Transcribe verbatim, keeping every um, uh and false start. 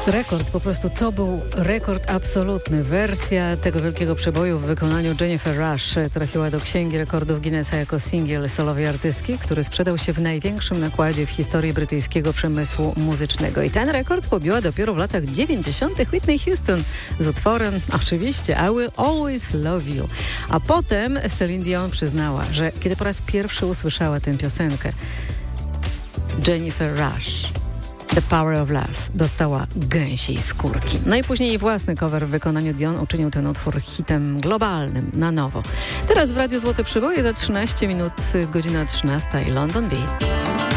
Rekord, po prostu to był rekord absolutny. Wersja tego wielkiego przeboju w wykonaniu Jennifer Rush trafiła do Księgi Rekordów Guinnessa jako singiel solowej artystki, który sprzedał się w największym nakładzie w historii brytyjskiego przemysłu muzycznego. I ten rekord pobiła dopiero w latach dziewięćdziesiątych Whitney Houston z utworem oczywiście I Will Always Love You. A potem Celine Dion przyznała, że kiedy po raz pierwszy usłyszała tę piosenkę, Jennifer Rush, The Power of Love, dostała gęsiej skórki. No i później jej własny cover w wykonaniu Dion uczynił ten utwór hitem globalnym na nowo. Teraz w Radiu Złote Przyboje za trzynaście minut, godzina trzynasta i London Beat.